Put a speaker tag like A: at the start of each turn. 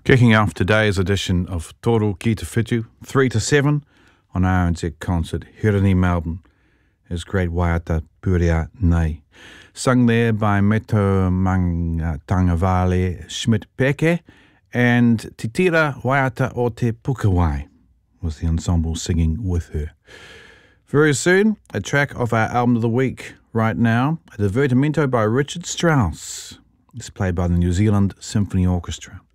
A: Kicking off today's edition of Toro Ki Te Whitu, 3 to 7 on RNZ Concert here in Melbourne is Great Waiata Purea Nei. Sung there by Meto Tangavale Schmidt Peke and Titira Waiata o Te Pukawai was the ensemble singing with her. Very soon, a track of our album of the week. Right now, a divertimento by Richard Strauss. It's played by the New Zealand Symphony Orchestra.